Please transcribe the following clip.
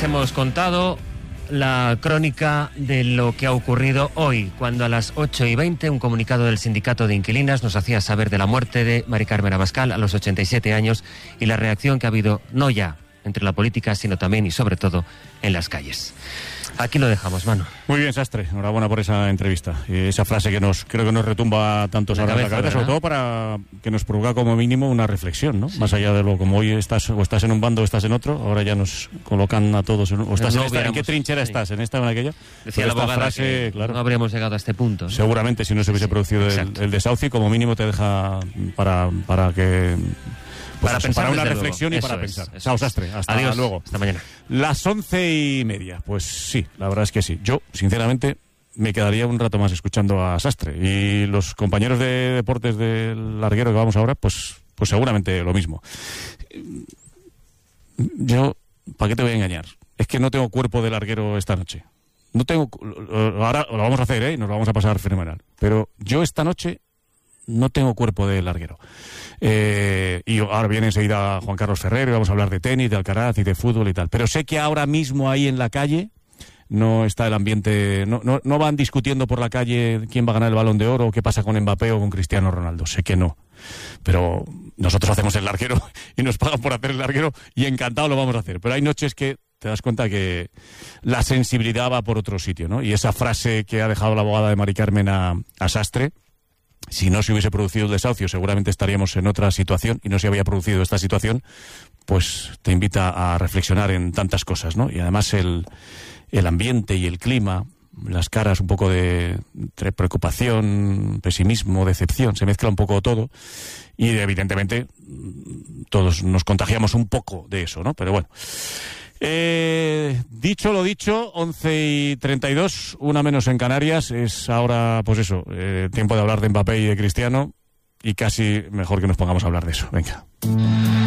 hemos contado la crónica de lo que ha ocurrido hoy, cuando a las 8:20 un comunicado del Sindicato de Inquilinas nos hacía saber de la muerte de Mari Carmen Abascal a los 87 años y la reacción que ha habido no ya entre la política, sino también y sobre todo en las calles. Aquí lo dejamos, Manu. Muy bien, Sastre. Enhorabuena por esa entrevista. Esa frase que creo que nos retumba tantos ahora en la cabeza, sobre todo para que nos provoca como mínimo una reflexión, ¿no? Sí. Más allá de lo como hoy estás en un bando o estás en otro, ahora ya nos colocan a todos o estás ¿en qué trinchera estás? ¿En esta o en aquella? Decía la abogada frase, claro, no habríamos llegado a este punto, ¿no? Seguramente si no se hubiese producido el desahucio, como mínimo te deja para que... para una reflexión y para pensar. Chao, Sastre. Hasta Adiós. Luego. Hasta mañana. Las 11:30. Pues sí, la verdad es que sí. Yo, sinceramente, me quedaría un rato más escuchando a Sastre. Y los compañeros de deportes del larguero que vamos ahora, pues seguramente lo mismo. Yo, ¿para qué te voy a engañar? Es que no tengo cuerpo de larguero esta noche. No tengo... Ahora lo vamos a hacer, ¿eh? Nos lo vamos a pasar fenomenal. Pero yo esta noche no tengo cuerpo de larguero. Y ahora viene enseguida Juan Carlos Ferrer y vamos a hablar de tenis, de Alcaraz y de fútbol y tal. Pero sé que ahora mismo ahí en la calle no está el ambiente, no van discutiendo por la calle quién va a ganar el Balón de Oro o qué pasa con Mbappé o con Cristiano Ronaldo. Sé que no. Pero nosotros hacemos el larguero y nos pagan por hacer el larguero y encantado lo vamos a hacer. Pero hay noches que te das cuenta que la sensibilidad va por otro sitio, ¿no? Y esa frase que ha dejado la abogada de Mari Carmen a Sastre, si no se hubiese producido el desahucio, seguramente estaríamos en otra situación, y no se había producido esta situación, pues te invita a reflexionar en tantas cosas, ¿no? Y además el ambiente y el clima, las caras un poco de preocupación, pesimismo, decepción, se mezcla un poco todo, y evidentemente todos nos contagiamos un poco de eso, ¿no? Pero bueno. Dicho lo dicho, 11:32, una menos en Canarias, es ahora, pues eso, tiempo de hablar de Mbappé y de Cristiano, y casi mejor que nos pongamos a hablar de eso. Venga.